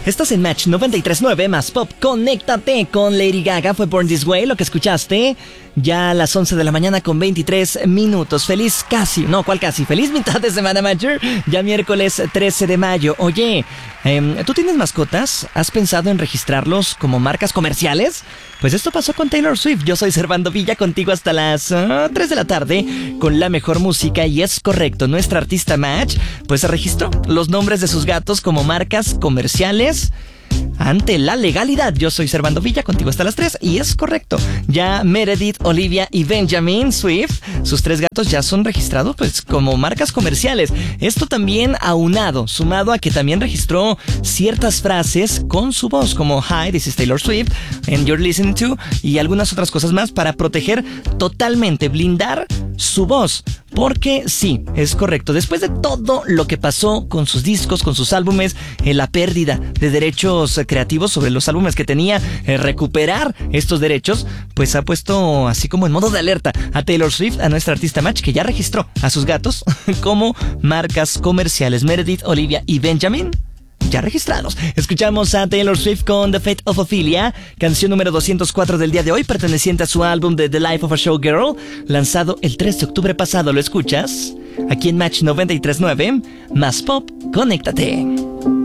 Estás en Match 93.9 más Pop. Conéctate con Lady Gaga. Fue Born This Way lo que escuchaste. Ya a las 11 de la mañana con 23 minutos. Feliz casi, no, ¿cuál casi? Feliz mitad de semana, Matcher. Ya miércoles 13 de mayo. Oye, ¿tú tienes mascotas? ¿Has pensado en registrarlos como marcas comerciales? Pues esto pasó con Taylor Swift. Yo soy Servando Villa, contigo hasta las 3 de la tarde con la mejor música. Y es correcto, nuestra artista Match pues se registró los nombres de sus gatos como marcas comerciales ante la legalidad. Yo soy Servando Villa, contigo hasta las 3 y es correcto. Ya Meredith, Olivia y Benjamin Swift, sus 3 gatos ya son registrados pues como marcas comerciales. Esto también sumado a que también registró ciertas frases con su voz como Hi, this is Taylor Swift and you're listening to, y algunas otras cosas más para proteger totalmente, blindar su voz. Porque sí, es correcto, después de todo lo que pasó con sus discos, con sus álbumes, la pérdida de derechos creativos sobre los álbumes que tenía, recuperar estos derechos, pues ha puesto así como en modo de alerta a Taylor Swift, a nuestra artista Match, que ya registró a sus gatos como marcas comerciales. Meredith, Olivia y Benjamin ya registrados. Escuchamos a Taylor Swift con The Fate of Ophelia, canción número 204 del día de hoy, perteneciente a su álbum The Life of a Showgirl, lanzado el 3 de octubre pasado. ¿Lo escuchas? Aquí en Match 93.9, más Pop, conéctate.